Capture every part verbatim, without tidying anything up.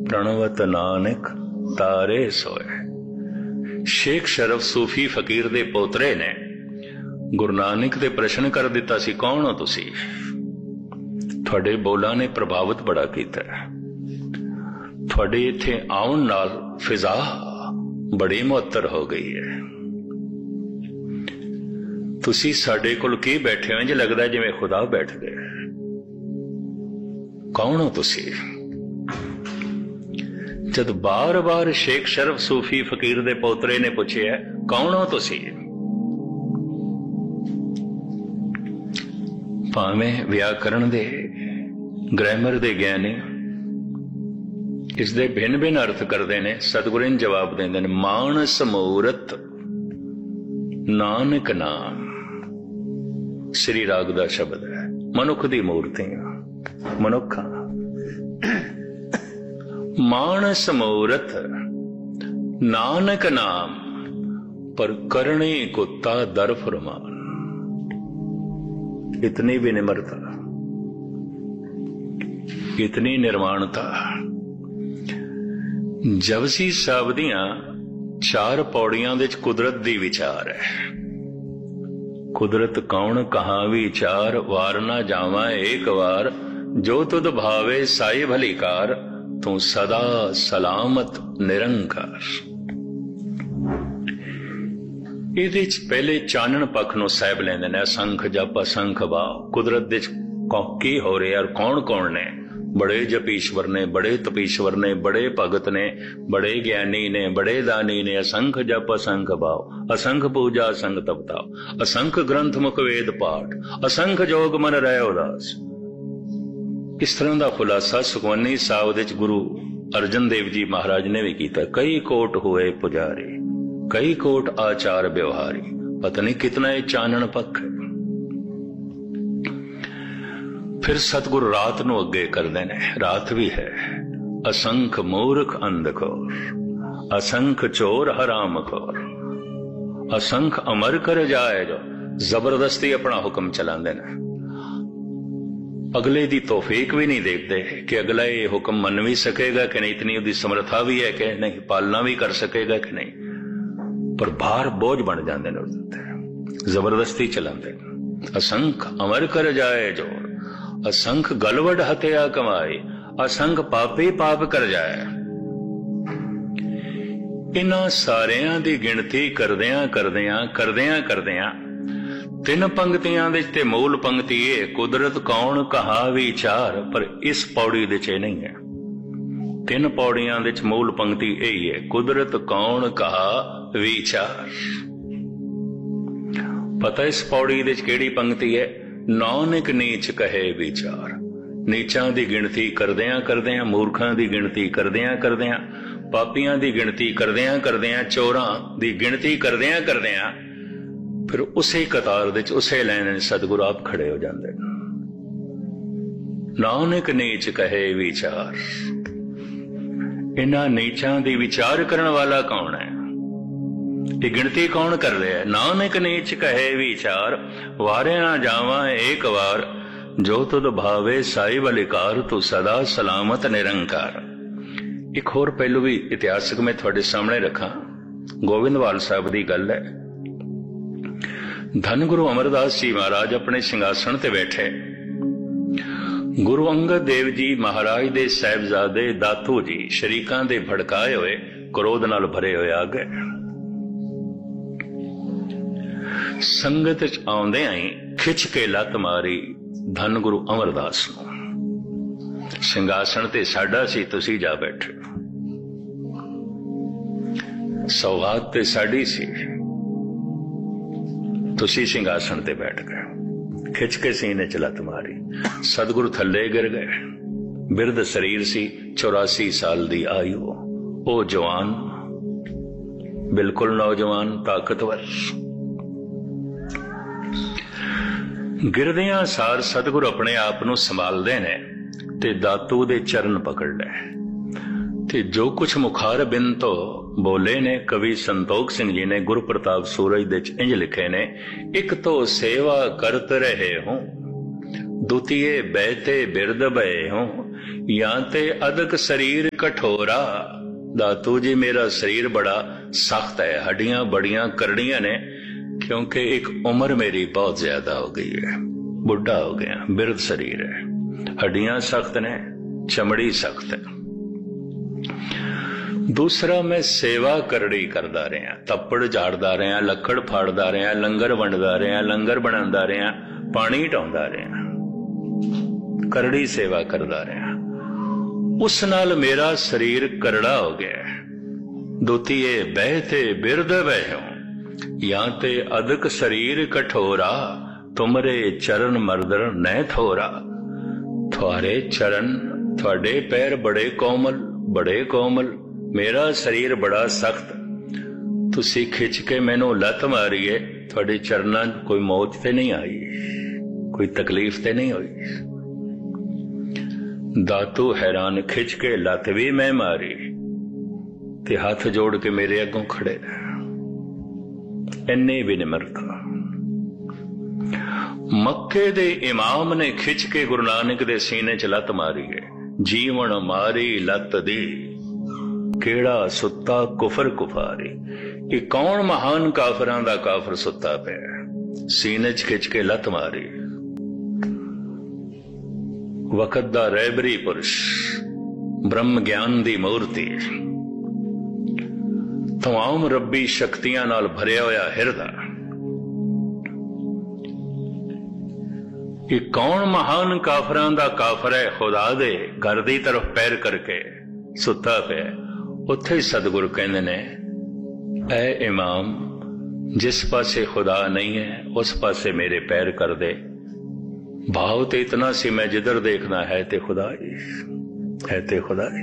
प्रणवत नानक तारे सोए। शेख शरफ सूफी फकीर दे पोतरे ने गुरु नानक दे प्रश्न कर दिता सी, कौन हो तुसी? तुहाडे बोलां ने प्रभावित बड़ा कीता है। तुहाडे इत्थे आउण नाल फिजा बड़ी मुअत्तर हो गई है। तुसी साडे कोल की बैठे हो, इंज लगदा जिवें खुदा बैठ गए। कौन हो तुसी? जद बार बार शेख शरफ सूफी फकीर दे पोतरे ने पूछिया, कौन हो तुसी? भावें व्याकरण दे ग्रामर दे ज्ञानी इसदे भिन्न भिन्न अर्थ करते हैं, सतगुरु इन जवाब देंदे ने, मानस मूरत नानक नाम। श्री राग दा शब्द है। मनुख दी मूर्तियां मनुखा मानस मूरत नानक नाम, पर करणे कुत्ता दर फरमान। इतनी विनिम्रता, इतनी निर्माणता। जपजी साहब दियां चार पौड़ियां दे कुदरत दी विचार है। कुदरत कौन कहां विचार, वार ना जावा एक वार, जो तुद भावे साई भलीकार, तू सदा सलामत निरंकार। इहदे च पहले चानण पक्ष नूं साहिब लैंदे ने, असंख जप असंख भाव। कुदरत दे की हो रहा और कौन कौन ने? बड़े जपीश्वर ने, बड़े तपीश्वर ने, बड़े भगत ने, बड़े ज्ञानी ने, बड़े दानी ने। असंख जप असंख भाव, असंख पूजा असंख तपताव, असंख ग्रंथ मुख वेद पाठ, असंख जोग मन रहे उदास। इस तरह का खुलासा सुखमनी साहब दे गुरु अर्जन देव जी महाराज ने भी किया। कई कोट हुए पुजारी, कई कोट आचार व्यवहारी। पता नहीं कितना ये चानण पक्ष है। फिर सतगुरु रात नू अगे करते हैं। रात भी है। असंख मूर्ख अंधखोर, असंख चोर हराम खोर, असंख अमर कर जाए जो जबरदस्ती अपना हुक्म चलाते हैं। अगले दी तौफीक भी नहीं देखते कि अगला ये हुक्म मन भी सकेगा कि नहीं, इतनी उसकी समर्था भी है कि नहीं, पालना भी कर सकेगा कि नहीं, पर भार बोझ बन जाते हैं, जबरदस्ती चलाते। असंख अमर कर जाए जोर, असंख गलवड हत्या कमाए, असंख पापी पाप कर जाए। इन्हां सारियां दी गिणती करदियां करदियां करदियां करदियां तीन पंक्तियां दे ते मूल पंक्ति ये, कुदरत कौन कहा विचार, पर इस पौड़ी दे च नहीं है। तीन पौड़ियां दे च मूल पंक्ति यही है, कुदरत कौन कहा विचार। पता इस पौड़ी दे च केड़ी पंक्ति है? नानक नीच कहे विचार। नीचां दी गिणती करदियां करदियां, मूर्खां दी गिणती करदियां करदियां, पापियां दी गिणती करदियां करदियां, चोरां दी गिणती करदियां करदियां, फिर उसे कतार दे उसे लाइन सतगुरु आप खड़े हो जाते। नानक नीच कहे विचार। इन्हां नीचां दी विचार करने वाला कौन है? ये गिणती कौन कर रहा है? नानक नीच कहे विचार, वारे ना जावा एक वार, जो तुद भावे साई बलिकार, तू सदा सलामत निरंकार। एक होर पहलू भी इतिहासक मैं थोड़े सामने रखा। गोविंदवाल साहब की गल है। धन गुरु अमरदास जी महाराज अपने सिंहासन ते बैठे। गुरु अंगद देव जी महाराज दे साहिबजादे दातू जी शरीकां दे भड़काए हुए क्रोध नाल भरे हुए आ गए। संगत च आउंदे आई खिच के लत मारी धन गुरु अमरदास नूं। सिंहासन ते साडा सी, तुसी जा बैठे। सौगात ते साडी सी, तुसी सिंहासन ते बैठ गए। खिच के सीने च लत मारी, सतगुरु थले गिर गए। बिरध शरीर सी, चौरासी साल दी आयु। ओ जवान, बिल्कुल नौजवान, ताकतवर। गिरदियां सार सतगुरु अपने आप नूं संभालदे ने ते दातू दे चरण पकड़ ले। ते जो कुछ मुखार बिन तो बोले ने कवि संतोख सिंह जी ने गुरु प्रताप सूरज दे इंज लिखे ने, एक तो सेवा करत रहे हूं, द्वितीय बैते बिरद बहे हूं, या ते अदक शरीर कठोरा। दातू जी मेरा शरीर बड़ा सख्त है, हड्डियां बड़ियां करड़ियां ने, क्योंकि एक उम्र मेरी बहुत ज्यादा हो गई है, बुढ़ा हो गया, बिरध शरीर है, हड्डियां सख्त ने, चमड़ी सख्त है। दूसरा मैं सेवा करड़ी करदा रहा, तप्पड़ झाड़दा रहा, लकड़ फाड़दा रहा, लंगर वंडदा रहा, लंगर बनांदा रहा, पानी ढाउंदा रहा, करड़ी सेवा करदा रहा। उस नाल मेरा शरीर करड़ा हो गया। दोतीए बहते बिरद बहो, या ते अदक शरीर कठोरा, तुमरे चरण मर्दर न थोरा। थुआरे चरण, थुआडे पैर बड़े कोमल, बड़े कोमल, मेरा शरीर बड़ा सख्त। तुसी खिच के मैनू लत मारी है, थोड़े चरणा कोई मौत ते नहीं आई, कोई तकलीफ ते नहीं हुई। दातू हैरान, खिच के लत भी मैं मारी ते हाथ जोड़ के मेरे अगों खड़े, इन्नी भी निमरता। मक्के दे इमाम ने खिच के गुरु नानक दे सीने च लत मारी है। जीवन मारी लत दी, केड़ा सुत्ता कुफर कुफारी। ये कौन महान काफरां दा काफर सुत्ता पिया, सीने च खिच के लत मारी। वक़्त दा रहबरी पुरुष, ब्रह्म ज्ञान दी मूर्ति, तमाम रब्बी शक्तियां नाल भरिया होया हिरदा। ये कौन महान काफरां दा काफर है, खुदा दे घर दी तरफ पैर करके सुत्ता पिया। उत्थे ही सतगुरु कहंदे ने, ऐ इमाम, जिस पासे खुदा नहीं है उस पासे मेरे पैर कर दे। भाव तो इतना सी, मैं जिधर देखना है ते खुदा ही है, ते खुदा ही।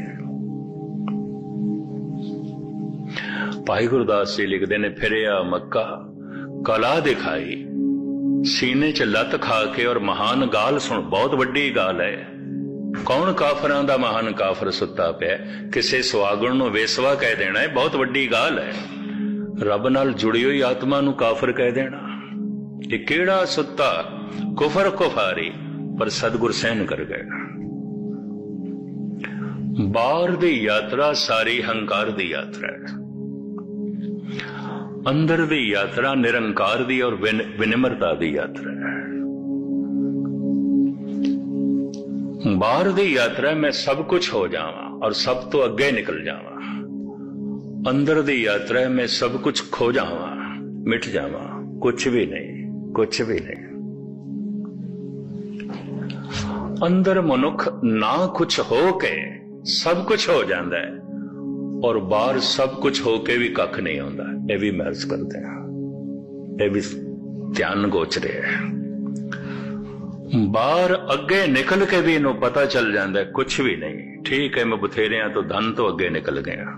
भाई गुरदास जी लिखते ने, फिरिया मक्का कला दिखाई, सीने च लत खा के और महान गाल सुन। बहुत वड्डी गाल है। कौन काफरां दा महान काफर सुत्ता पिया, किसे सुहागण नूं वेसवा कह देना है, बहुत वड्डी गाल है। रब नाल जुड़ी हुई आत्मा नूं काफर कह देना, ये केड़ा सुत्ता कुफर कुफारी। पर सतगुर सहन कर गए। बाहर दी यात्रा सारी हंकार दी यात्रा है, अंदर दी यात्रा निरंकार दी और विनिम्रता दी यात्रा है। बाहर दी यात्रा मैं सब कुछ हो जावा और सब तो अगे निकल जावा। अंदर दी यात्रा मैं सब कुछ खो जावा, मिट जावा, कुछ भी नहीं, कुछ भी नहीं। अंदर मनुख ना कुछ हो के सब कुछ हो जाता है, और बाहर सब कुछ हो के भी कख नहीं होता। यह भी महसूस करते हैं, यह भी ध्यान गोचरे है। बाहर अगे निकल के भी इन्हों पता चल जाता है कुछ भी नहीं। ठीक है, मैं बथेरिया तो धन तो अगे निकल गया,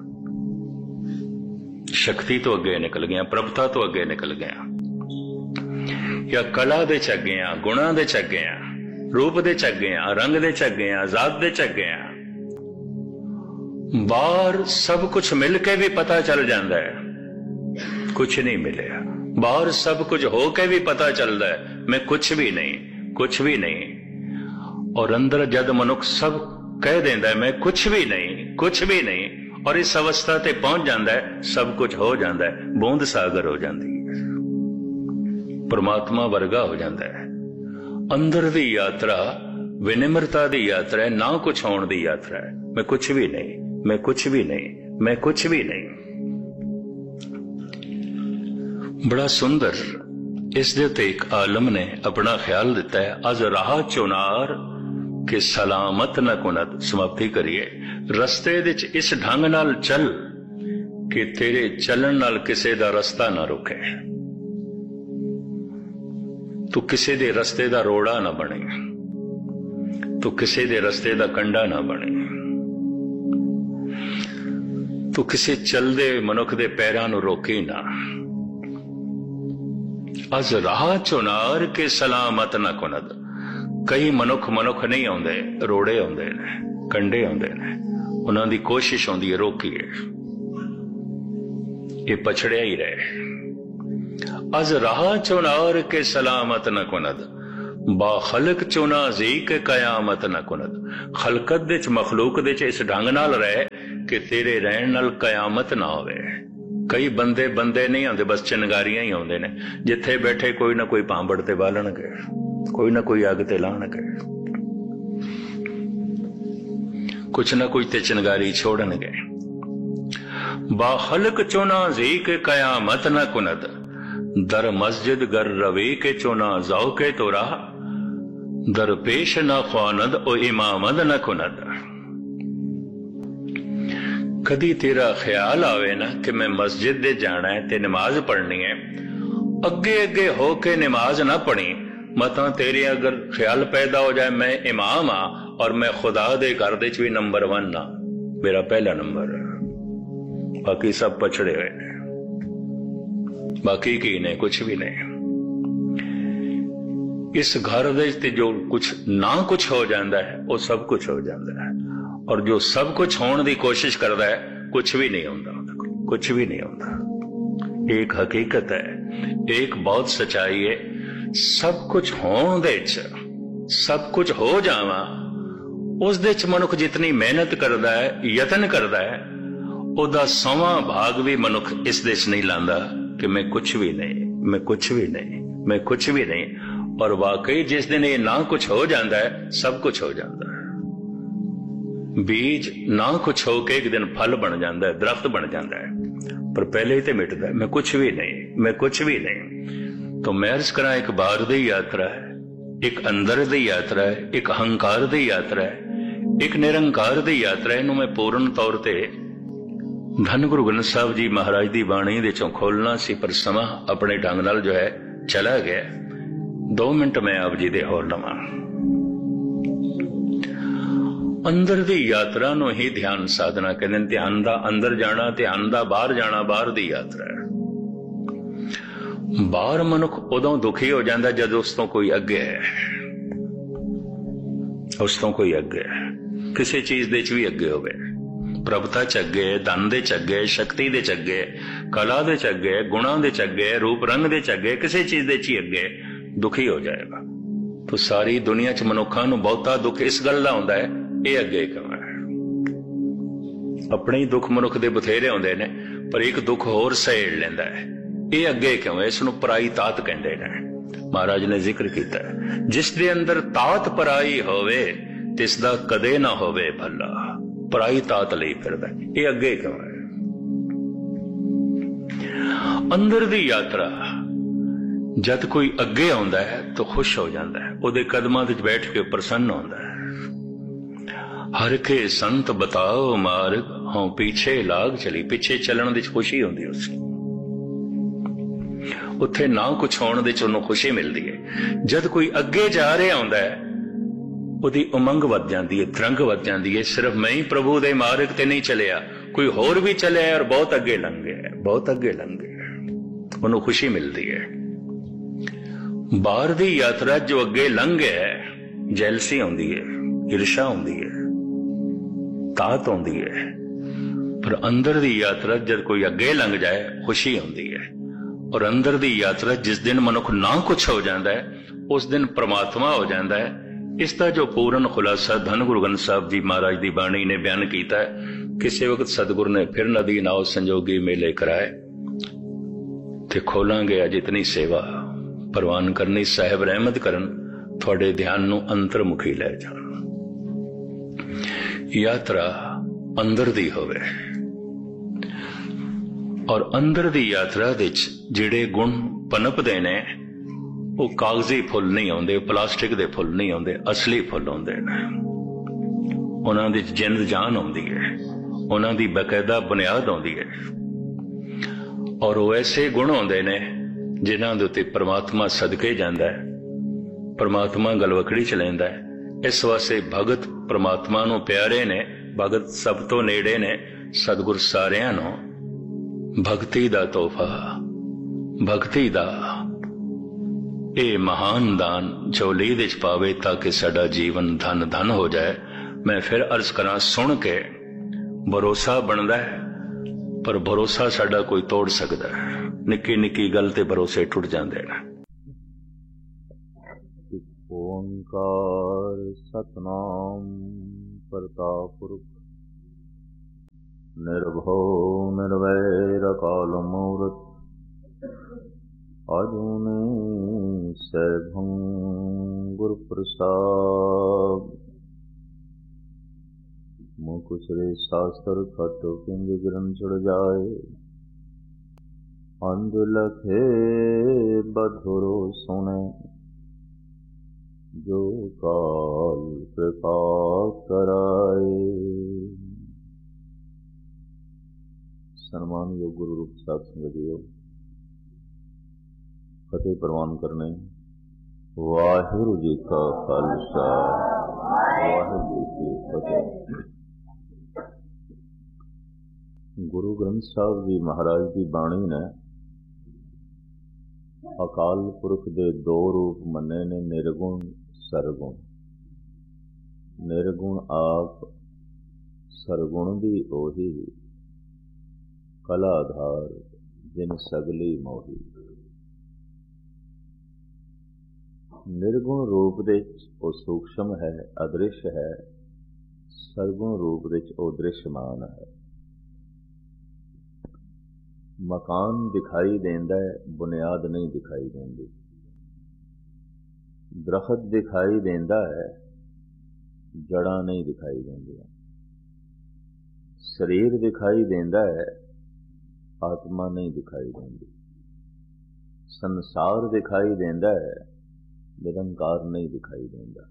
शक्ति तो अगे निकल गया, प्रभुता तो अगे निकल गया, या कला दे चग गया, गुणा दे चग गया, रूप दे चग गया, रंग दे चग गया, जात दे चग गया। बाहर सब कुछ मिल के भी पता चल जाता है कुछ नहीं मिले। बाहर सब कुछ हो के भी पता चलता है मैं कुछ भी नहीं, कुछ भी नहीं। और अंदर जद मनुख सब कह देता है मैं कुछ भी नहीं, कुछ भी नहीं, और इस अवस्था ते पहुंच जाता है सब कुछ हो जाता है, बूंद सागर हो जाती है, परमात्मा वर्गा हो जाता है। अंदर दी यात्रा विनिम्रता दी यात्रा है, ना कुछ होने दी यात्रा है। मैं कुछ भी नहीं, मैं कुछ भी नहीं, मैं कुछ भी नहीं। बड़ा सुंदर इस दे ते एक आलम ने अपना ख्याल दिता है। अज राह चुनार के सलामत न कुनत। समाप्ति करिए। रस्ते विच इस ढंग नाल चल कि तेरे चलन नाल किसे दा रस्ता ना रुके, तू किसे दे रस्ते दा रोड़ा ना बने, तू किसे दे रस्ते दा कंडा ना बने, तू किसे चलदे मनुख दे पैरां नूं रोके ना। अज राह चुनार के सलामत ना कुनद। कई मनुख मनुख नहीं आउंदे, रोड़े आउंदे ने, कंडे आउंदे ने, उन्हां दी कोशिश होंदी है रोकीए, ये पछड़िया ही रहे। अज राह चुनार के सलामत न कुनद। बा खलक चुना जी के कयामत न कुनत। खलकत दे च मखलूक दे च इस ढंग नाल रहे कि तेरे रहन नाल कयामत ना होवे। कई बंदे बंदे नहीं आते, बस चिंगारियां ही आउंदे ने। जिथे बैठे कोई ना कोई भांबड़ ते बालणगे, कोई ना कोई अग ते लाणगे, कुछ ना कुछ ते चिंगारी छोड़नगे। बाखलक चोना जी के कयामत न कुनद, दर मस्जिद गर रवे के चोना जाओ के तोरा, दर पेश न ख्वानद ओ इमामद न कुनद। कदी तेरा ख्याल आवे ना कि मैं मस्जिद दे जाना है ते नमाज पढ़नी है, अगे अगे हो के नमाज ना पढ़ी, मतां तेरे अगर ख्याल पैदा हो जाए मैं इमाम हाँ और मैं खुदा दे घर दे च भी नंबर वन ना, मेरा पहला नंबर, बाकी सब पछड़े हुए ने, बाकी की ने कुछ भी नहीं। इस घर दे ते जो कुछ ना कुछ हो जाता है वो सब कुछ हो जाता है, और जो सब कुछ होने की कोशिश करता है कुछ भी नहीं होता, कुछ भी नहीं होता। एक हकीकत है, एक बहुत सच्चाई है, सब कुछ होने दे च, सब कुछ हो जावा उस दे च मनुख जितनी मेहनत करता है, यतन करता है, उदा सवा भाग भी मनुख इस दे च नहीं लांदा कि मैं कुछ भी नहीं, मैं कुछ भी नहीं, मैं कुछ भी नहीं। और वाकई जिस दिन ये ना कुछ हो जाता है सब कुछ हो जाता है। बीज ना कुछ हो के एक दिन फल बन जाता है, दरख्त बन जाता है, पर पहले ही तो मिटता है, मैं कुछ भी नहीं, मैं कुछ भी नहीं। तो मैं अर्ज करा, एक बाहर दी यात्रा है, एक अंदर दी यात्रा है, एक अहंकार दी यात्रा है, एक निरंकार दी यात्रा है। इनू मैं पूर्ण तौर ते धन गुरु ग्रंथ साहब जी महाराज दी बाणी दे चों खोलना सी, पर समा अपने ढंग नाल जो है चला गया। दो मिनट मैं आप जी दे होर लवां। अंदर दी यात्रा नू ही ध्यान साधना कहंदे ने। ध्यान दा अंदर जाना, ध्यान दा बाहर जाना, बाहर दी यात्रा है। बाहर मनुख उदों दुखी हो जाता जब उस तो कोई अगे है, उस तो कोई अगे है, किसी चीज दे च भी अगे होवे, प्रभुता च अगे, धन दे च अगे, शक्ति दे च अगे, कला दे च अगे, गुणा दे च अगे, रूप रंग दे च अगे, किसी चीज दे च अगे दुखी हो जाएगा। तो सारी दुनिया च मनुखा नू बहुता दुख इस गल दा हुंदा है, ये अगे क्यों है। अपने ही दुख मनुख दे बथेरे हुंदे ने, पर एक दुख होर सहेड़ लेंदा है, ये अगे क्यों है। इसनू पराई तात कहंदे ने। महाराज ने जिक्र किया है, जिस दे अंदर तात पराई होवे तिस दा कदे ना होवे भला। पराई तात लई फिरदा, ये अगे क्यों है। अंदर दी यात्रा जद कोई अगे आउंदा है तो खुश हो जाता है, उहदे कदमां विच बैठ के प्रसन्न होंदा है। हर के संत बताओ मार्ग, हों पीछे लाग चली। पीछे चलण दी खुशी होंदी उसकी, उत्थे ना कुछ होने दे चों खुशी मिलती है। जद कोई अगे जा रहा होंदा है उहदी उमंग वध जाती है, तरंग वध जाती है। सिर्फ मैं ही प्रभु दे मार्ग ते नहीं चलिया, कोई होर भी चलिया और बहुत अगे लंघ गया, बहुत अगे लंघ गया, उन्होंने खुशी मिलती है। बाहर दी यात्रा जो अगे लंघ गया है, जैलसी आउंदी है, ईर्षा आउंदी है, तात आउंदी है। पर अंदर दी यात्रा जब कोई अगे लंघ जाए खुशी आउंदी है। और अंदर दी यात्रा जिस दिन मनुख ना कुछ हो जाता है उस दिन परमात्मा हो जाता है। इसका जो पूर्ण खुलासा धन गुरु ग्रंथ साहब जी महाराज की बाणी ने बयान किया है। किसी वक्त सतगुरु ने फिर नदी नाव संजोगी मेले कराए ते खोलांगे अज इतनी सेवा परवान करनी। साहिब रहमत करन थोड़े ध्यान नू अंतर्मुखी लै जान। यात्रा अंदर दी होवे और अंदर दी यात्रा दे जिहड़े गुण पनपदे ने वो कागजी फुल नहीं आउंदे, प्लास्टिक दे फुल नहीं आउंदे, असली फुल आउंदे ने। उन्हां दी जिंद जान आउंदी है, उन्हां दी बकायदा बुनियाद आउंदी है और वो ऐसे गुण आउंदे ने जिन्हां दे उत्ते परमात्मा सदके जांदा है, परमात्मा गलवकड़ी च लैंदा है। इस वास्ते भगत परमात्मा नूं प्यारे ने, भगत सब तो नेड़े ने। सतगुर सारियां नूं भगती दा तोहफा, भगती दा ये महान दान झोली दे च पावे ताकि साडा जीवन धन धन हो जाए। मैं फिर अर्ज करा, सुन के भरोसा बनता है पर भरोसा साडा कोई तोड़ सकता है। निक्की निक्की गल ते भरोसे टुट जाते हैं। ओंकार सतनाम करता पुरख निर्भो निर्वैर काल मूर्त अजूनी सैभं गुरु प्रसाद मुकुसरे शास्त्र खट पिंग गिरन चढ़ जाए अंध लखे बधुरो सुने जो काल कृपा कराए। सन्मान योग गुरु रूप साथ संगतियों फतेह प्रवान करने वाहिगुरु जी का खालसा वाहिगुरु जी की फतेह। गुरु ग्रंथ साहब जी महाराज की बाणी ने अकाल पुरख दे दो रूप मन्ने ने निर्गुण सरगुण। निर्गुण आप सरगुण भी ओही कलाधार जिन सगली मोही। निर्गुण रूप दे वो सूक्ष्म है अदृश्य है, सरगुण रूप दे वो दृश्यमान है। मकान दिखाई देंदा है, बुनियाद नहीं दिखाई देंदी। दरख्त दिखाई देंदा है, जड़ा नहीं दिखाई देंदियां। शरीर दिखाई देंदा है, आत्मा नहीं दिखाई देंदी। संसार दिखाई देंदा है, निरंकार नहीं दिखाई देंदा।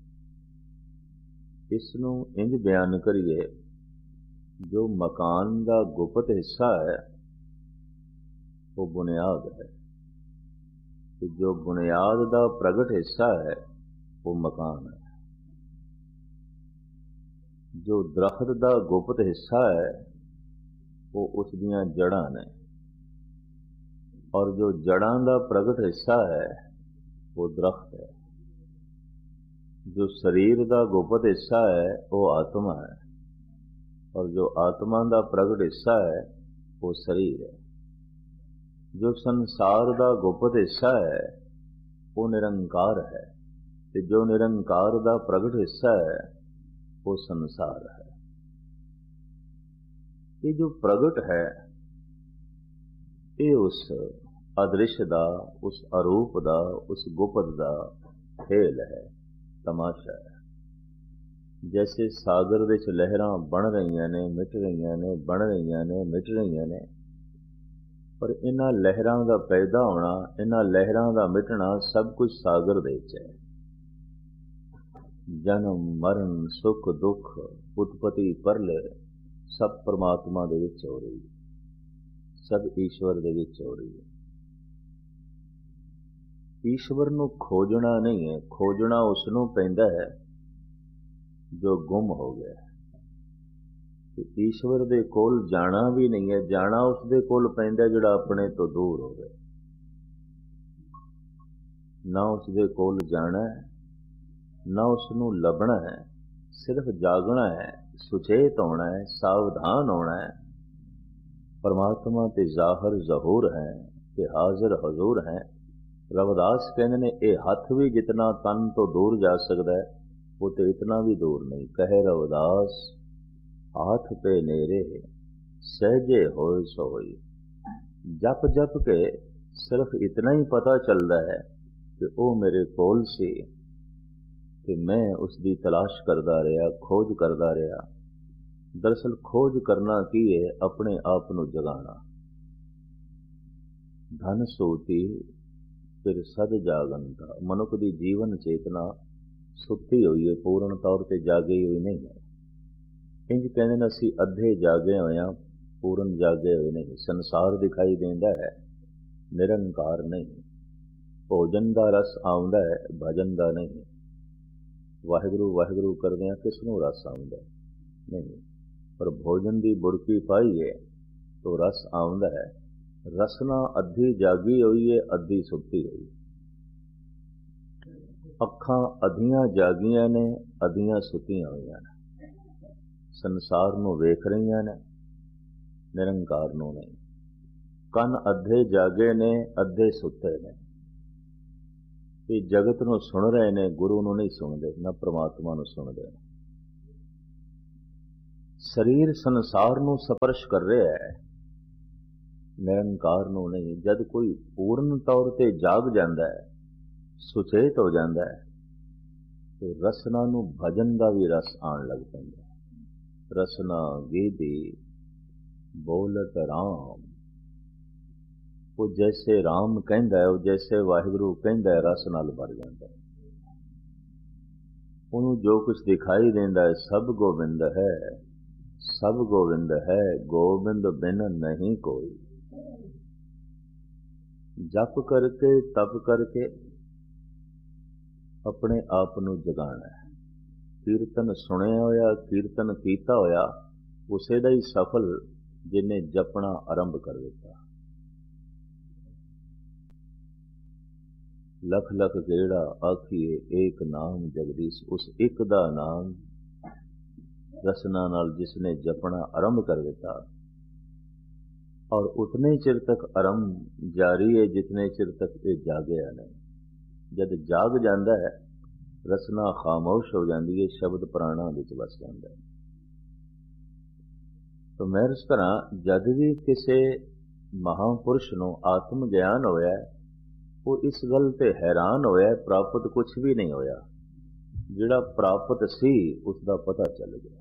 इसनूं इंज बयान करिए, जो मकान का गुप्त हिस्सा है वो बुनियाद है, तो जो बुनियाद का प्रगट हिस्सा है वो मकान है। जो दरख्त का गुप्त हिस्सा है वो उस दियां जड़ां ने, और जो जड़ां का प्रगट हिस्सा है वो दरख्त है। जो शरीर का गुप्त हिस्सा है वो आत्मा है, और जो आत्मा का प्रगट हिस्सा है वो शरीर है। जो संसार का गुप्त हिस्सा है वो निरंकार है, ते जो निरंकार का प्रगट हिस्सा है वो संसार है। ये जो प्रगट है ये उस अदृश्य दा, उस अरूप दा, उस गुप्त दा खेल है, तमाशा है। जैसे सागर विच लहरां बन रही ने, मिट रही ने, बन रही ने, मिट रही ने, पर इन्हां लहरां दा पैदा होना, इन्हां लहरां दा मिटना सब कुछ सागर दे विच है। जन्म मरण सुख दुख उत्पत्ति परले सब परमात्मा दे विच हो रही है, सब ईश्वर दे विच हो रही है। ईश्वर नूं खोजना नहीं है, खोजना उसनूं पैंदा है जो गुम हो गया है। ईश्वर दे कोल जाना भी नहीं है, जाना उसदे कोल पैंदा जिहड़ा अपने तो दूर हो गया। ना उसदे कोल जाना है, ना उसनूं लभना है, सिर्फ जागना है, सुचेत होना है, सावधान होना है। परमात्मा ते जाहिर जहूर है, ते हाजिर हजूर है। रविदास कहते ने ये हथ भी जितना तन तो दूर जा सकता है, वो तो इतना भी दूर नहीं। कहे रविदास हाथ पे नेरे सहजे होए सोई। जप जप के सिर्फ इतना ही पता चलता है कि वो मेरे कोल सी, कि मैं उसकी तलाश करता रहा, खोज करता रहा। दरअसल खोज करना की है, अपने आप को जगाना। धन सोती फिर सद जागनता। मनुख की जीवन चेतना सुती हुई है, पूर्ण तौर पर जागी हुई नहीं है। इंज कहते हैं असी अद्धे जागे हुए हैं, पूर्ण जागे हुए नहीं। संसार दिखाई देंदा है, निरंकार नहीं। भोजन का रस आउंदा है, भजन का नहीं। वाहिगुरु वाहिगुरु करदे किसनूं रस आउंदा नहीं, पर भोजन की बुरकी पाई है तो रस आउंदा है। रसना अद्धी जागी हुई है, अद्धी सुती हुई है। अखां अद्धियां जागियां ने, अद्धियां सुतियां हुई ने। संसार नूं वेख रही ने, निरंकार नूं नहीं। कन अद्धे जागे ने, अद्धे सुते ने। ਇਹ ਜਗਤ ਨੂੰ ਸੁਣ ਰਹੇ ਨੇ, ਗੁਰੂ ਨੂੰ ਨਹੀਂ ਸੁਣਦੇ, ਨਾ ਪ੍ਰਮਾਤਮਾ ਨੂੰ ਸੁਣਦੇ। ਸਰੀਰ ਸੰਸਾਰ ਨੂੰ ਸਪਰਸ਼ ਕਰ ਰਿਹਾ ਹੈ, ਨਿਰੰਕਾਰ ਨੂੰ ਨਹੀਂ। ਜਦ ਕੋਈ ਪੂਰਨ ਤੌਰ ਤੇ ਜਾਗ ਜਾਂਦਾ ਹੈ, ਸੁਚੇਤ ਹੋ ਜਾਂਦਾ ਹੈ, ਤੇ ਰਸਨਾ ਨੂੰ ਭਜਨ ਦਾ ਵੀ ਰਸ ਆਉਣ ਲੱਗ ਪੈਂਦਾ। ਰਸਨਾ ਗੀਦੀ ਬੋਲਤ ਰਾਮ, ਉਹ ਜੈਸੇ ਰਾਮ ਕਹਿੰਦਾ ਹੈ, ਉਹ ਜੈਸੇ ਵਾਹਿਗੁਰੂ ਕਹਿੰਦਾ ਹੈ, ਰਸ ਨਾਲ ਭਰ ਜਾਂਦਾ ਹੈ। ਉਹਨੂੰ ਜੋ ਕੁਛ ਦਿਖਾਈ ਦਿੰਦਾ ਹੈ ਸਭ ਗੋਬਿੰਦ ਹੈ, ਸਭ ਗੋਬਿੰਦ ਹੈ, ਗੋਬਿੰਦ ਬਿਨ ਨਹੀਂ ਕੋਈ। ਜਪ ਕਰਕੇ ਤਪ ਕਰਕੇ ਆਪਣੇ ਆਪ ਨੂੰ ਜਗਾਣਾ ਹੈ। ਕੀਰਤਨ ਸੁਣਿਆ ਹੋਇਆ, ਕੀਰਤਨ ਕੀਤਾ ਹੋਇਆ ਉਸੇ ਦਾ ਹੀ ਸਫਲ ਜਿਹਨੇ ਜਪਣਾ ਆਰੰਭ ਕਰ ਦਿੱਤਾ। ਲਖ ਲਖ ਗੇੜਾ ਆਖੀਏ ਏਕ ਨਾਮ ਜਗਦੀਸ਼, ਉਸ ਇੱਕ ਦਾ ਨਾਮ ਰਸਨਾ ਨਾਲ ਜਿਸਨੇ ਜਪਣਾ ਆਰੰਭ ਕਰ ਦਿੱਤਾ। ਔਰ ਉਤਨੇ ਚਿਰ ਤੱਕ ਆਰੰਭ ਜਾਰੀ ਹੈ ਜਿਤਨੇ ਚਿਰ ਤੱਕ ਇਹ ਜਾਗਿਆ ਨਹੀਂ। ਜਦ ਜਾਗ ਜਾਂਦਾ ਹੈ ਰਸਨਾ ਖਾਮੋਸ਼ ਹੋ ਜਾਂਦੀ ਹੈ, ਸ਼ਬਦ ਪ੍ਰਾਣਾ ਵਿੱਚ ਵਸ ਜਾਂਦਾ ਹੈ। ਤਾਂ ਮੈਂ ਇਸ ਤਰ੍ਹਾਂ ਜਦ ਵੀ ਕਿਸੇ ਮਹਾਂਪੁਰਸ਼ ਨੂੰ ਆਤਮ ਗਿਆਨ ਹੋਇਆ, ਉਹ ਇਸ ਗੱਲ ਤੇ ਹੈਰਾਨ ਹੋਇਆ, ਪ੍ਰਾਪਤ ਕੁਛ ਵੀ ਨਹੀਂ ਹੋਇਆ। ਜਿਹੜਾ ਪ੍ਰਾਪਤ ਸੀ ਉਸ ਦਾ ਪਤਾ ਚੱਲ ਗਿਆ।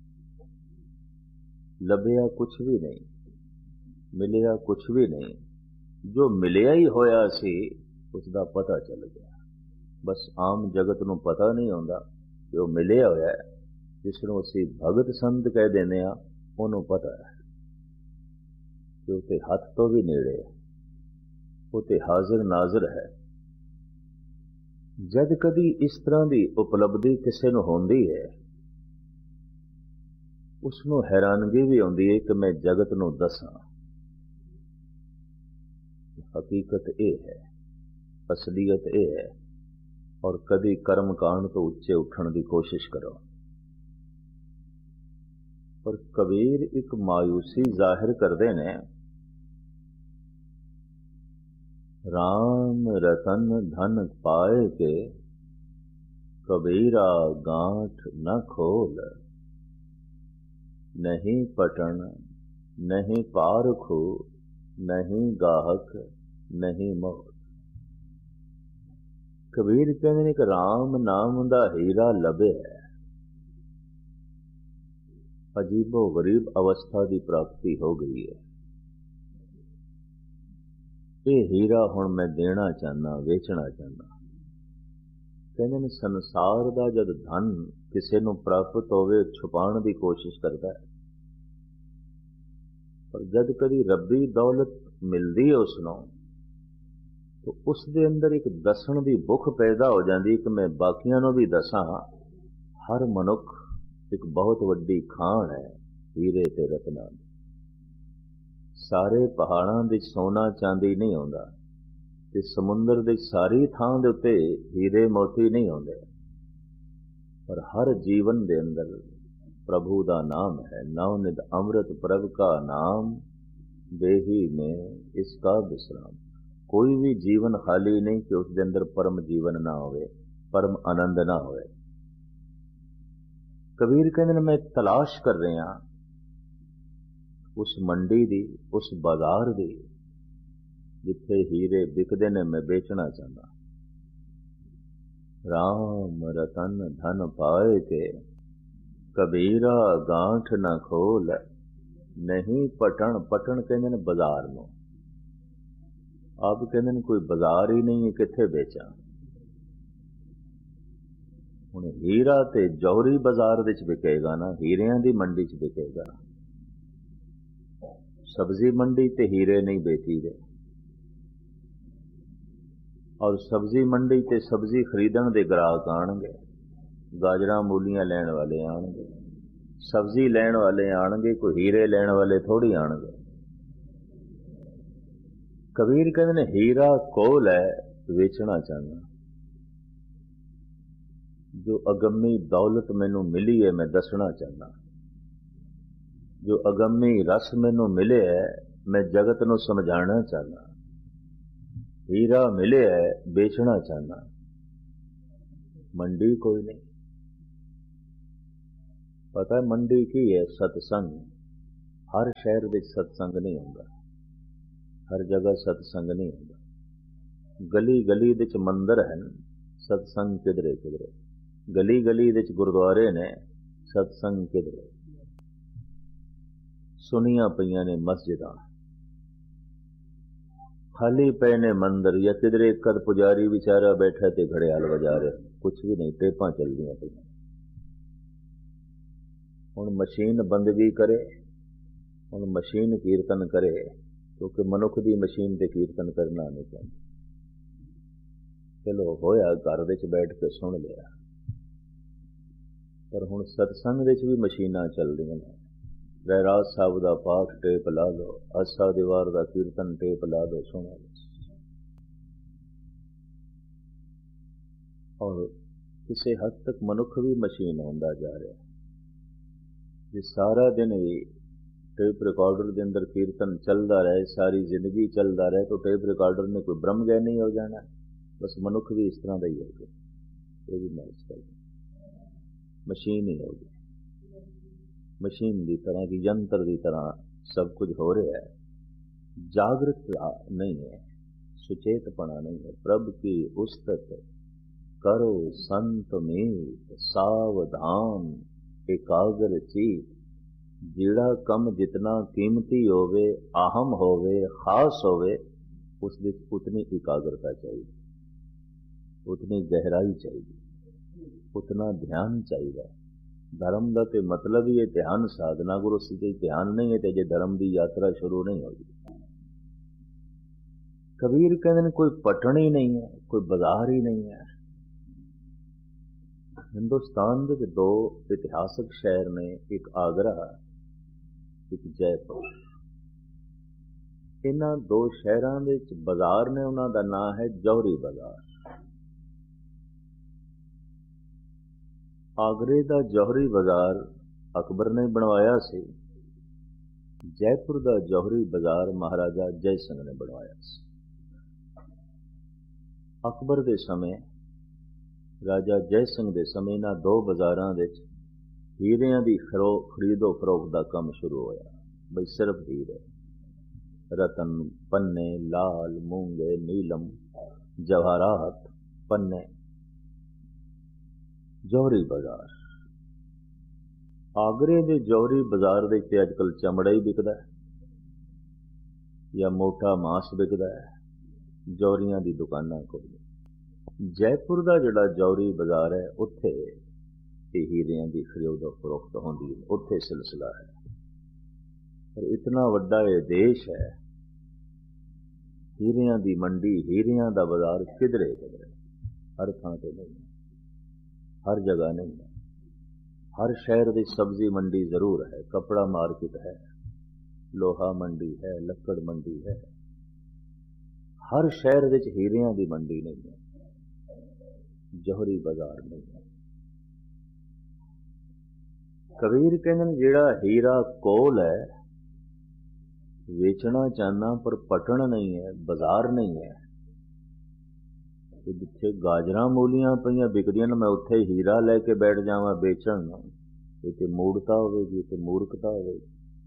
ਲੱਭਿਆ ਕੁਛ ਵੀ ਨਹੀਂ, ਮਿਲਿਆ ਕੁਛ ਵੀ ਨਹੀਂ। ਜੋ ਮਿਲਿਆ ਹੀ ਹੋਇਆ ਸੀ ਉਸ ਦਾ ਪਤਾ ਚੱਲ ਗਿਆ। ਬਸ ਆਮ ਜਗਤ ਨੂੰ ਪਤਾ ਨਹੀਂ ਹੁੰਦਾ ਕਿ ਉਹ ਮਿਲਿਆ ਹੋਇਆ ਹੈ। ਜਿਸ ਨੂੰ ਅਸੀਂ ਭਗਤ ਸੰਤ ਕਹਿ ਦਿੰਦੇ ਹਾਂ, ਉਹਨੂੰ ਪਤਾ ਹੈ ਕਿ ਉਹ ਤੇ ਹੱਥ ਤੋਂ ਵੀ ਨੇੜੇ ਹੈ, ਉਹ ਤੇ ਹਾਜ਼ਰ ਨਾਜ਼ਰ ਹੈ। ਜਦ ਕਦੀ ਇਸ ਤਰ੍ਹਾਂ ਦੀ ਉਪਲਬਧੀ ਕਿਸੇ ਨੂੰ ਹੁੰਦੀ ਹੈ, ਉਸ ਨੂੰ ਹੈਰਾਨਗੀ ਵੀ ਆਉਂਦੀ ਹੈ ਕਿ ਮੈਂ ਜਗਤ ਨੂੰ ਦੱਸਾਂ। ਹਕੀਕਤ ਇਹ ਹੈ, ਅਸਲੀਅਤ ਇਹ ਹੈ। ਔਰ ਕਦੀ ਕਰਮ ਕਾਂਡ ਤੋਂ ਉੱਚੇ ਉੱਠਣ ਦੀ ਕੋਸ਼ਿਸ਼ ਕਰੋ। ਪਰ ਕਬੀਰ ਇੱਕ ਮਾਯੂਸੀ ਜ਼ਾਹਿਰ ਕਰਦੇ ਨੇ, ਰਾਮ ਰਤਨ ਧਨ ਪਾਏ ਕੇ ਕਬੀਰਾ ਗਾਂਠ न खोल, नहीं पटन नहीं पारखू नहीं गाहक नहीं मोल। कबीर कहते हैं कि राम नाम दा हीरा लभे, अजीबो गरीब अवस्था की प्राप्ति हो गई है। ये हीरा हुण मैं देना चाहना, वेचना चाहना। कहते हैं संसार का जब धन किसी नूं प्राप्त होवे, छुपाण की कोशिश करता है, पर जद कभी रब्बी दौलत मिलती है उसनों, तो उस दे अंदर एक दसन की भुख पैदा हो जाती कि मैं बाकियां नूं भी दसां। हर मनुख एक बहुत वड्डी खान है हीरे ते रत्नां दी। सारे पहाड़ां दे सोना चांदी नहीं आउंदा, ते समुंदर दे सारी थां दे उत्ते हीरे मोती नहीं आउंदे, पर हर जीवन दे अंदर प्रभु दा नाम है। नवनिध अमृत प्रभ का नाम, देही में इसका विश्राम। कोई भी जीवन खाली नहीं कि उस दे अंदर परम जीवन ना होवे, परम आनंद ना होवे। कबीर कहते मैं तलाश कर रहा उस मंडी दी, उस बाजार दी जिथे हीरे बिकदे ने, मैं बेचना चाहता। राम रतन धन पाए के कबीरा गांठ न खोल, नहीं पटन। पटन कहते हैं बाजार नूं, आप कहते हैं कोई बाजार ही नहीं है, किथे बेचा। हुण हीरा ते जौहरी बाजार विच विकेगा ना, हीरियां दी मंडी च विकेगा। सब्जी मंडी ते हीरे नहीं बेची दे, और सब्जी मंडी ते सब्जी खरीदण दे ग्राहक आणगे, गाजरां मूलियां लैण वाले आणगे, सब्जी लैण वाले आणगे, कोई हीरे लैण वाले थोड़ी आणगे। कबीर कहते ने हीरा कोल है, वेचना चाहना। जो अगम्मी दौलत मैनू मिली है, मैं दसना चाहना। जो अगम्मी रस मैनू मिले है, मैं जगत नू समझाना चाहना। हीरा मिले है, बेचना चाहना। मंडी कोई नहीं। पता है मंडी की है? सत्संग। हर शहर में सत्संग नहीं होंदा, हर जगह सत्संग नहीं होंदा। गली गली विच मंदिर हैं, सत्संग किधरे किधरे। गली गली विच गुरुद्वारे ने, सत्संग किधरे। सुनिया पईयां ने मस्जिदां, खाली पे ने मंदिर, या किधरे एक कद पुजारी बेचारा बैठा ते घड़ियाल बजा रहे, कुछ भी नहीं, टेपां चलदियां पईयां। हुण मशीन बंदगी करे, हुण मशीन कीर्तन करे, क्योंकि मनुख दी मशीन ते कीर्तन करना नहीं चाहती। चलो होया घर विच बैठ के सुन लिया, पर हुण सत्संग विच भी मशीनां चलदियां ने। रहराज साहब दा पाठ टेप ला लो, आसा दीवार दा कीर्तन टेप ला लो, सुनो। और किसी हद तक मनुख भी मशीन होंदा जा रहा है। जे सारा दिन भी टेप रिकॉर्डर के अंदर कीर्तन चलता रहे, सारी जिंदगी चलता रहे, तो टेप रिकॉर्डर ने कोई ब्रह्म ज्ञानी हो जाना। बस मनुख भी इस तरह का ही होगा, ये भी मैच कर मशीन ही होगी, मशीन की तरह की, यंत्र की तरह सब कुछ हो रहा है। जागृतता नहीं है, सुचेतपना नहीं है। प्रभु की उस्तत करो संत मीत, सावधान एकाग्र चीत। जेड़ा कम जितना कीमती होवे, अहम होवे, खास होवे, उस विच उतनी एकाग्रता चाहिए, उतनी गहराई चाहिए, उतना ध्यान चाहिए। धर्म का तो मतलब ही है ध्यान साधना। गुरु से ध्यान नहीं है तो जे धर्म की यात्रा शुरू नहीं होगी। कबीर कहते कोई पटन ही नहीं है, कोई बाजार ही नहीं है। हिंदुस्तान के दो इतिहासक शहर ने, एक आगरा, एक जयपुर। इन्हां दो शहरों में बाजार ने, उन्हां दा नाम है जौहरी बाजार। आगरे का जौहरी बाजार अकबर ने बनवाया सी, जयपुर का जौहरी बाजार महाराजा जय सिंह ने बनवाया सी। अकबर के समय, राजा जय सिंह के समय, इन्हां दो बाजारां विच हीरियां दी खरो खरीदो फरोख्त का काम शुरू होया। बई सिर्फ हीरे, रतन, पन्ने, लाल, मूंगे, नीलम, जवाहरात, पन्ने। जौहरी बाजार, आगरे के जौहरी बाजार दे ते अजकल चमड़ा ही बिकदा है या मोटा मांस बिकदा है, जौहरियां दी दुकानां कोल। जयपुर का जिहड़ा जौहरी बाजार है, उत्थे हीरियां दी खरीदो फरोख्त होंदी है, उत्थे सिलसिला है। पर इतना वड्डा ये देश है, हीरियां दी मंडी, हीरियां दा बाजार किधरे किधरे, हर थां ते नहीं, हर जगह नहीं है। हर शहर की सब्जी मंडी जरूर है, कपड़ा मार्केट है, लोहा मंडी है, लक्कड़ मंडी है। हर शहर विच हीरियां दी मंडी नहीं है, जौहरी बाजार नहीं है। कबीर कहते जेड़ा हीरा कोल है, वेचना चाहना पर पटन नहीं है, बाजार नहीं है। जिथे गाजरां मूलियां पईयां बिकदियां ने, मैं उत्थे हीरा लैके बैठ जावां बेचण, ये मूर्खता होवेगी, ये मूर्खता होवेगी।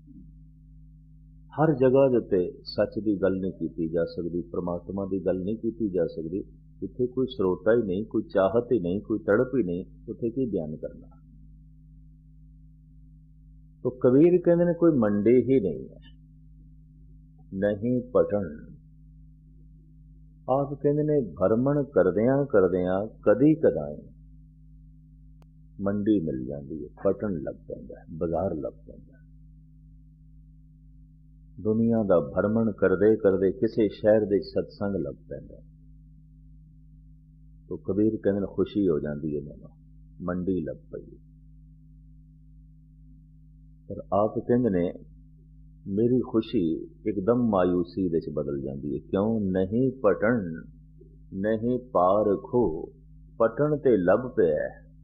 हर जगह के उत्ते सच की गल नहीं की जा सकती, परमात्मा की गल नहीं की जा सकती। जिथे कोई स्रोता ही नहीं, कोई चाहत ही नहीं, कोई तड़प ही नहीं, उत्थे की बयान करना। तो कबीर कहते हैं कोई मंडी ही नहीं है, नहीं पटन। आप कहते ने भरमण करदियां करदियां कदी कदाई मंडी मिल जाती है, पटन लग पैंदा है, बाजार लग पैंदा है। दुनिया का भरमण करदे करदे किसी शहर दे सत्संग लग पैंदा है, तो कबीर कहते खुशी हो जाती है, मैनूं मंडी लग पई। पर आप कहते ने मेरी खुशी एकदम मायूसी विच बदल जाती है। क्यों? नहीं पटन नहीं पार खो, पटन ते लभ पिया,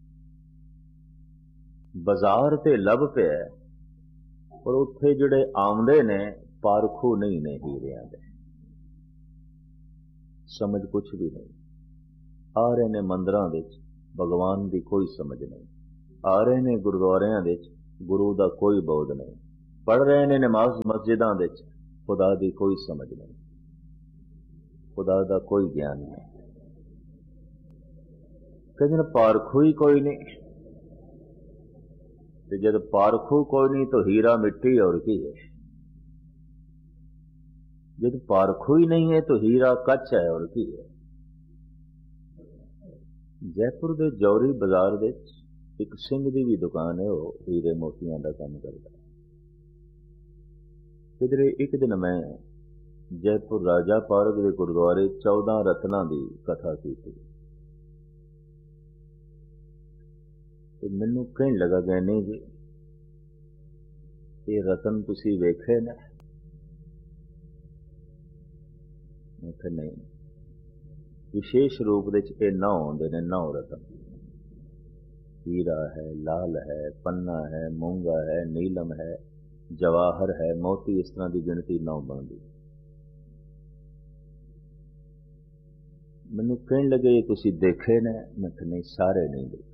बाजार ते लभ पिया, पर उत्थे जिहड़े आमदे ने पारखू नहीं ने हीरियां दे। समझ कुछ भी नहीं। आ रहे ने मंदिरां विच, भगवान की कोई समझ नहीं। आ रहे ने गुरुद्वारियां विच गुरु का कोई बोध नहीं, पढ़ रहे ने नमाज मस्जिदां विच खुदा की कोई समझ नहीं, खुदा का कोई ज्ञान नहीं। कहते पारखू ही कोई नहीं, ते जब पारखू कोई नहीं तो हीरा मिट्टी और की है। जब पारखू ही नहीं है तो हीरा कच्च है और की है। जयपुर के जौहरी बाजार दे एक सिंह की भी दुकान है, वो हीरे मोतियां का काम करता है। किधरे एक दिन मैं जयपुर राजा पार्क के गुरुद्वारे चौदह रत्ना की कथा की थी, तो मैनू कहने लगा गए नहीं जी ये रतन तुसी वेखे ने? मैं कहा नहीं, विशेष रूप से नौ आते ने, नौ रतन, हीरा है, लाल है, पन्ना है, मूंगा है, नीलम है, जवाहर है, मोती, इस तरह की गिनती नौ बनती। मैनू कहने लगे तुसी देखे ने? मैं कहा नहीं, सारे नहीं देखे।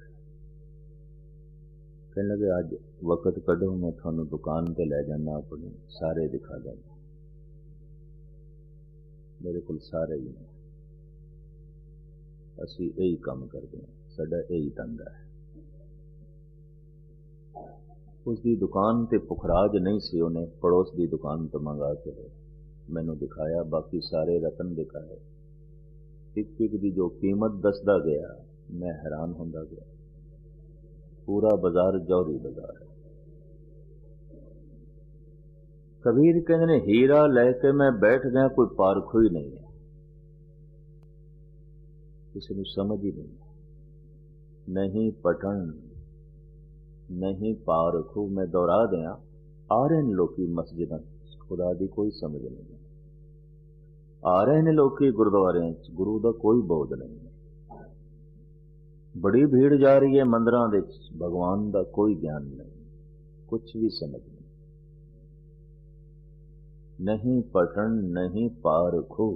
कहने लगे अज वक्त कढ़ो, मैं थानू दुकान पर लै जाना, अपनी सारे दिखा देना। मेरे को सारे ही नहीं, असी यही काम करते हैं, साडा यही धंधा है। उसकी दुकान ते पुखराज नहीं सी, उन्हें पड़ोस की दुकान तो मंगा के मैनू दिखाया, बाकी सारे रतन दिखाए। एक एक की जो कीमत दसदा गया मैं हैरान होंदा गया। पूरा बाजार जौहरी बाजार है। कबीर कहते ने हीरा लैके मैं बैठ गया, कोई पारखू ही नहीं है, किसी को समझ ही नहीं, नहीं पठन नहीं पारखू। मैं दोहरा दिया, आ रहे ने लोग मस्जिद, खुदा की कोई समझ नहीं, आ रहे ने लोग गुरुद्वारे, गुरु का कोई बोध नहीं। बड़ी भीड़ जा रही है मंदिरों में, भगवान का कोई ज्ञान नहीं, कुछ भी समझ नहीं। नहीं पठन नहीं पारखू।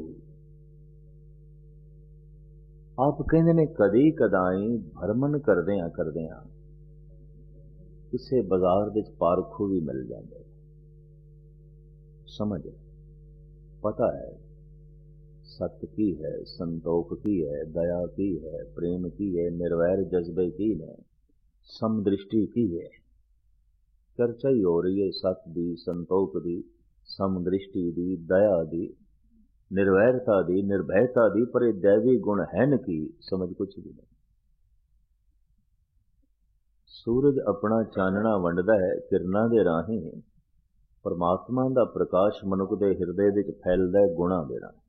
आप कहते ने कदी कदाई भरमन करदियां करदियां किसे बाजार विच पारखू भी मिल जाता है। समझ पता है सत्य की है, संतोख की है, दया की है, प्रेम की है, निर्वैर जज्बे की है, समदृष्टि की है। चर्चा ही हो रही है सत्य दी, संतोख दी, समदृष्टि दी, दया दी, निर्वैरता दी, निर्भयता दी, पर ये दैवी गुण है न की समझ कुछ भी नहीं। सूरज अपना चानना वंडदा है किरना दे राही, परमात्मा का प्रकाश मनुख के हिरदे विच फैलदा है गुणा दे राही।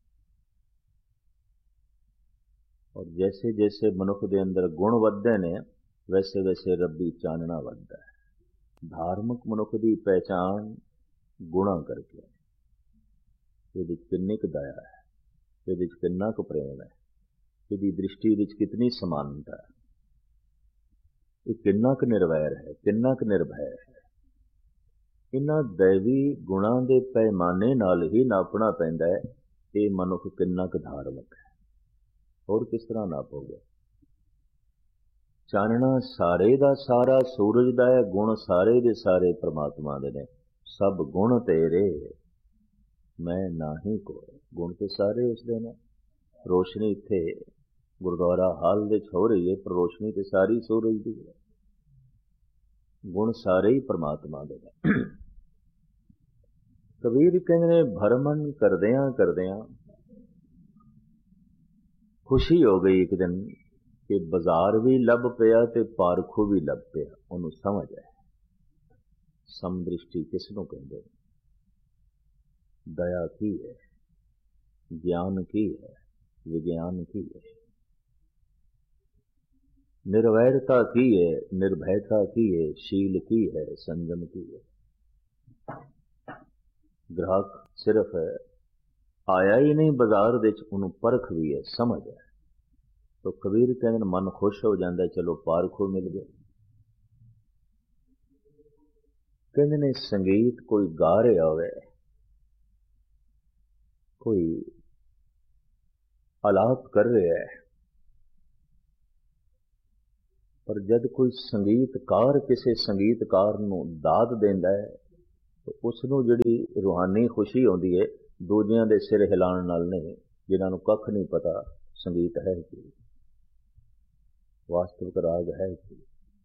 और जैसे जैसे मनुख के अंदर गुण वधदे ने वैसे वैसे रब्बी चानना वधदा है। धार्मिक मनुख की पहचान गुणा करके, ये किन्नी क दया है, ये किन्ना क प्रेम है, ये दृष्टि विच कितनी समानता है, ये किन्ना क निर्वैर है, किन्ना क निर्भय है। इन्हां दैवी गुणां दे पैमाने नाल ही नापना पैंदा है ये मनुख किन्ना क धार्मिक है, और किस तरह नापोगे। चानना सारे दा सारा सूरज दा है, गुण सारे दे सारे परमात्मा दे ने। सब गुण तेरे मैं नाही कोई, गुण तो सारे उसदे ने। रोशनी इत्थे गुरुद्वारा हाल दे हो रही है, पर रोशनी तो सारी सूरज दी है, गुण सारे ही परमात्मा दे ने। कबीर कहने भरमन करदियां करदियां खुशी हो गई एक दिन कि बाजार भी लभ पिया ते पारखू भी लभ पिया। उन्होंने समझ है समदृष्टि किसनों कहते हैं, दया की है, ज्ञान की है, विज्ञान की है, निर्वैरता की है, निर्भयता की है, शील की है, संयम की है। ग्राहक सिर्फ है आया ही नहीं बाजार दे, उन्होंने परख भी है, समझ है। तो कबीर कहते मन खुश हो जाता है, चलो पारखू मिल गए। कहते ने संगीत कोई गा रहा होवे, कोई आलाप कर रहा है, पर जद कोई संगीतकार किसी संगीतकार नूं दाद देंदा है तो उसनूं जिहड़ी रूहानी खुशी आउंदी है दूजियां दे सिर हिलाउण नाल नहीं, जिन्हां नूं कख नहीं पता संगीत है कि वास्तविक राग है कि।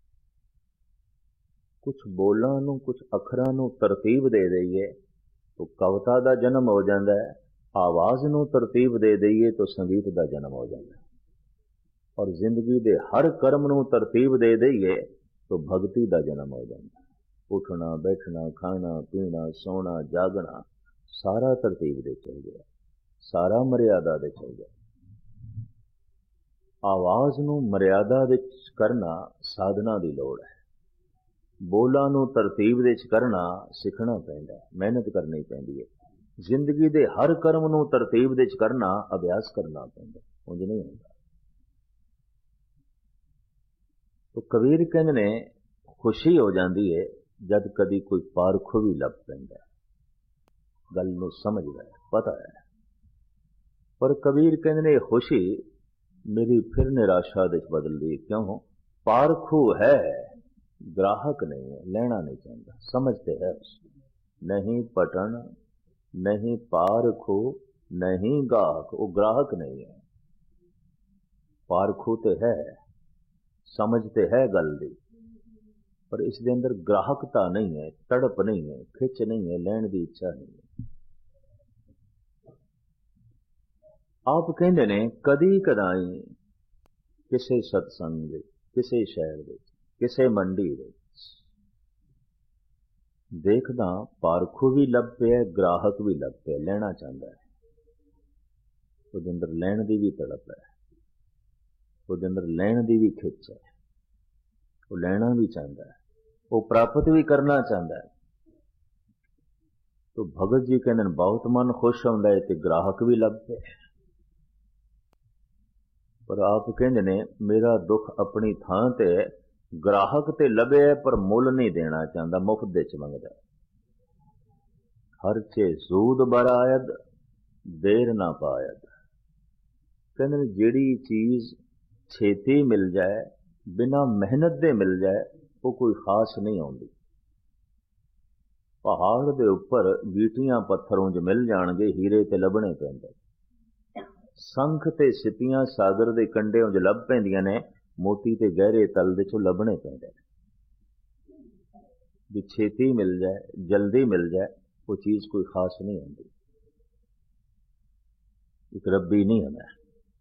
कुछ बोलां नूं कुछ अखरां नूं तरतीब दे दईए तो कविता दा जन्म हो जांदा है, आवाज़ नूं तरतीब दे दईए तो संगीत दा जन्म हो जांदा है, और जिंदगी दे हर कर्म नूं तरतीब दे दईए तो भगती दा जन्म हो जाता है। उठना बैठना खाना पीना सोना जागना सारा तरतीब दे चल गया, सारा मर्यादा दे चल गया। आवाज़ नूं मर्यादा दे करना साधना दी लोड़ है, बोलां नूं तरतीब दे करना सिखना पैंदा है, मेहनत करनी पैंदी है। जिंदगी दे हर कर्म नूं तरतीब दे करना अभ्यास करना पैंदा, उंज नहीं होंदा। तो कबीर कहंदे ने खुशी हो जाती है जद कदी कोई पारखू भी लभ पैंदा, गल नूं समझदा है, पता है। पर कबीर कहंदे ने खुशी मेरी फिर निराशा दे बदल दी। क्यों? पारखू है, ग्राहक नहीं है, लेना नहीं चाहता। समझते है उसको नहीं पटन नहीं पारखू नहीं गाहक, वो ग्राहक नहीं है। पारखू तो है, समझते है गल दी, पर इसके अंदर ग्राहकता नहीं है, तड़प नहीं है, खिच नहीं है, लैण की इच्छा नहीं है। आप कहते ने कदी कदाई किसी सत्संग किसी शहर किसी मंडी देखदा पारखू भी लभ पिया, ग्राहक भी लभ पिया, लेना चाहता है। उसके अंदर लैण की भी तड़प है, उसके अंदर लैण की भी खिच है, वो लेना भी चाहता है, वो प्राप्त भी करना चाहता है। तो भगत जी कहते बहुत मन खुश होंदा है तो ग्राहक भी लभ पे। पर आप कहते ने मेरा दुख अपनी थां ते, ग्राहक ते लभे पर मुल नहीं देना चाहता, मुफ्त दे च मंगदा। हर चे सूद बरायद देर ना पायद। कहते जिहड़ी चीज छेती मिल जाए बिना मेहनत दे मिल जाए वो कोई खास नहीं आउंदी। पहाड़ दे उपर गीटियां पत्थर उंज मिल जाणगे, हीरे ते लभणे पैंदे। संख ते सिपियां सागर दे कंडे उंज लभ पैंदियां ने, मोती ते गहरे तल दे चों लभणे पैंदे। भी छेती मिल जाए जल्दी मिल जाए वो चीज कोई खास नहीं आती, एक रब्बी नहीं है। मैं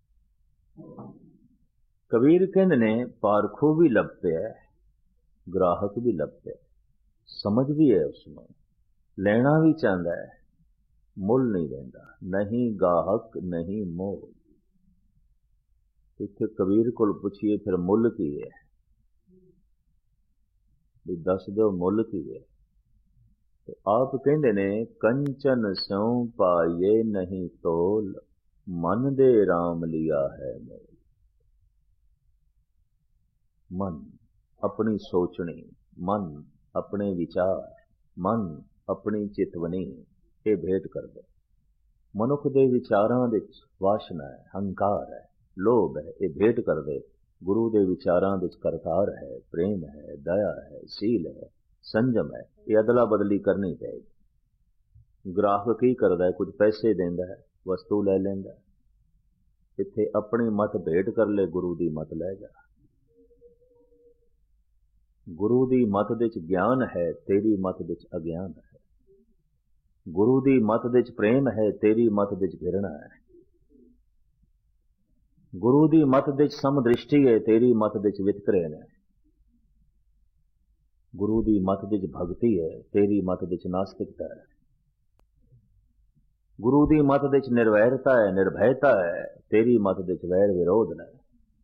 कबीर कहंदे ने पारखू भी लभ पिया, ग्राहक भी लभ पिया, समझ भी है उसमें, लेना भी चाहता है, मुल नहीं देता। नहीं गाहक नहीं मोल। इत्थे कबीर को पूछिए फिर मुल की है, भी दस दो मुल की है। तो आप कहंदे ने कंचन स्यों पाइए नहीं तोल, मन दे राम लिया है मोल। मन अपनी सोचनी, मन अपने विचार, मन अपनी चितवनी ये भेंट कर दे। मनुख दे विचारां दे वासना है, हंकार है, लोभ है, ये भेंट कर दे। गुरु दे विचारां दे करतार है, प्रेम है, दया है, सील है, संजम है, ये अदला बदली करनी चाहिए। ग्राहक की करदा है, कुछ पैसे देंदा है, वस्तु ले लेंदा है। इत्थे अपनी मत भेंट कर ले, गुरु दी मत ले जा। गुरु दी मत दे च ज्ञान है, तेरी मत दे च अज्ञान है। गुरु दी मत दे च प्रेम है, तेरी मत दे च घृणा है। गुरु दी मत दे च समदृष्टि है, तेरी मत दे च वितकरेण है। गुरु दी मत दे च भक्ति है, तेरी मत दे च नास्तिकता है। गुरु दी मत दे च निर्वैरता है, निर्भयता है, तेरी मत दे च वैर विरोध है।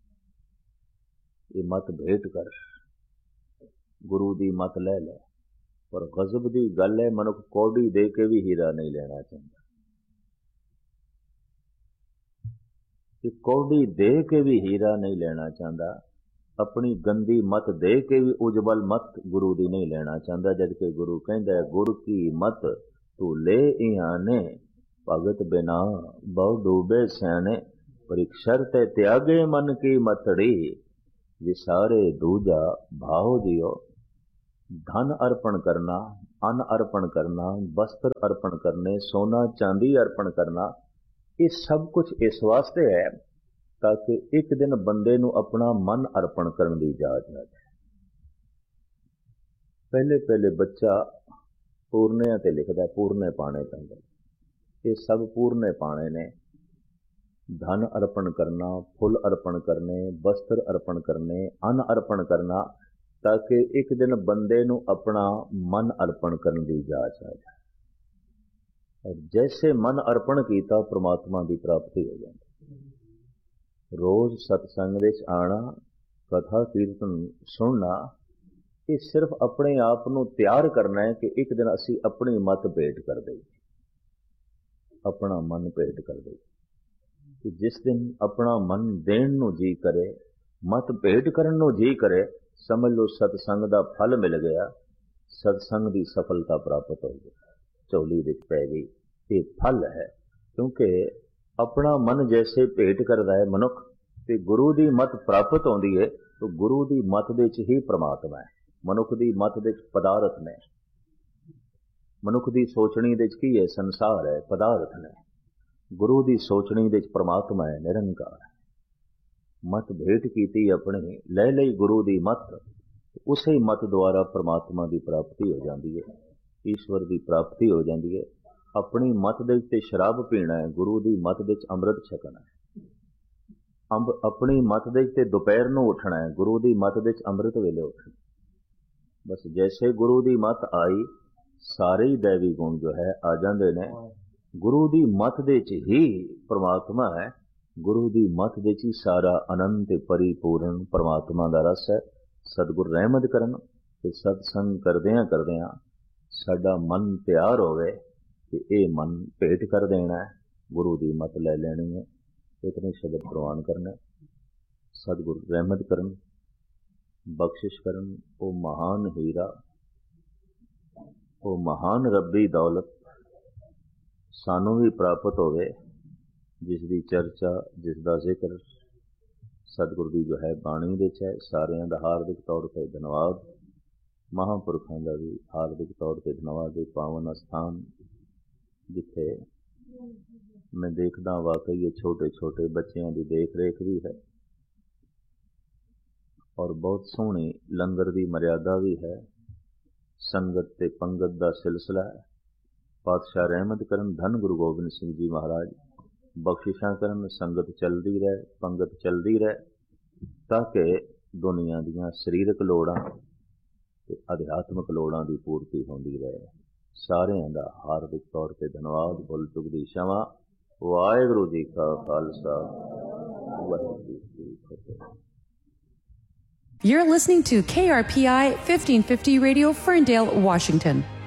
ये मत भेंट कर, गुरु दी मत ले ले। पर गजब दी गल है, मनुख कौड़ी दे के भी हीरा नहीं लेना चाहता। कि कौड़ी दे के भी हीरा नहीं लेना चाहता, अपनी गंदी मत दे के भी उजबल मत गुरु दी नहीं लेना चाहता। जबकि गुरु कहता है गुर की मत तू ले इहाने, भगत बिना बहु डूबे सैने। पर एक शर्त है त्यागे मन की मतड़ी, विसारे दूजा भाव जियो। धन अर्पण करना, अन्न अर्पण करना, वस्त्र अर्पण करने, सोना चांदी अर्पण करना, ये सब कुछ इस वास्ते है ताकि एक दिन बंदे नू अपना मन अर्पण करने की इजाजत है। पहले पहले बच्चा पूर्णिया ते लिखदा, पूर्णे पाने पैंदे, ये सब पूर्णे पाने ने। धन अर्पण करना, फुल अर्पण करने, वस्त्र अर्पण करने, अन्न अर्पण करना, ताकि एक दिन बंदे नू अपना मन अर्पण करने की इजाजत आ जाए। और जैसे मन अर्पण किया परमात्मा की प्राप्ति हो जाती। रोज सत्संग विच आना, कथा कीर्तन सुनना, ये सिर्फ अपने आप नू तैयार करना है कि एक दिन असी अपनी मत भेंट कर दईए, अपना मन भेंट कर दईए। कि जिस दिन अपना मन देण नू जी करे, मत भेंट करन नू जी करे, समझ लो सत्संग दा फल मिल गया, सत्संग दी सफलता प्राप्त हो गई, झोली विच पै गई। ये फल है, क्योंकि अपना मन जैसे भेंट करदा है मनुख ते गुरु दी मत प्राप्त होंदी है, तो गुरु दी मत दे च ही परमात्मा है। मनुख दी मत दे च पदार्थ ने, मनुख दी सोचनी दे च की है, संसार है, पदार्थ ने। गुरु दी सोचनी दे परमात्मा है, निरंकार है। मत भेंट कीती अपनी, ले लई गुरु दी मत, उसे मत द्वारा परमात्मा की प्राप्ति हो जाती है, ईश्वर की प्राप्ति हो जाती है। अपनी मत दे ते शराब पीना है, गुरु दी मत दे अमृत छकना है। अंब अपनी मत दे ते दोपहर नू उठना है, गुरु दी मत दे अमृत वेले उठना। बस जैसे गुरु दी मत आई, सारे ही दैवी गुण जो है आ जाते हैं। गुरु दी मत दे च ही परमात्मा है, गुरु दी मत दे च सारा अनंत परिपूर्ण परमात्मा दा रस है। सतगुर रहमत करन ते सत्संग करदियां करदियां साडा मन तैयार होवे कि ये मन भेंट कर देना है, गुरु दी मत ले लेनी है। इतने शब्द प्रवान करने, सतगुर रहमत करन, बख्शिश करन। वो महान हीरा, वो महान रब्बी दौलत सानू भी प्राप्त होवे, जिसकी चर्चा, जिसका जिक्र सतगुर की जो है बाणी विच है। सारियां दा हार्दिक तौर पर धन्यवाद, महापुरखों का भी हार्दिक तौर पर धन्यवाद। पावन स्थान जिथे मैं देखदा वाकई ये छोटे छोटे बच्चों की देख रेख भी है, और बहुत सोहनी लंगर की मर्यादा भी है। संगत ते पंगत का सिलसिला है। पातशाह रहमत करन, धन गुरु गोबिंद सिंह जी महाराज बख्शिशां करन, संगत चलती रहे, पंगत चलती रहे, ताकि दुनिया दीयां शरीरक लोड़ां ते अध्यात्मक लोड़ां की पूर्ति होंदी रहे। सारियां दा हार्दिक तौर पर धन्यवाद। बोल चुकदी क्षमा। वाहिगुरू जी का खालसा, वाहिगुरू जी की फतेह। You're listening to K R P I fifteen fifty Radio, Ferndale, Washington.